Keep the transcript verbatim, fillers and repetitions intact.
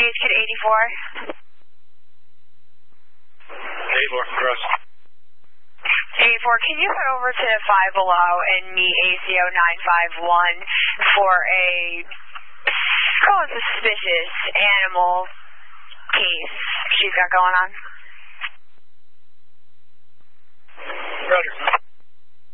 Stage Kid eighty-four. eighty-four, cross. eighty-four, can you head over to five below and meet A C O nine five one for a, call it suspicious animal case she's got going on? Roger.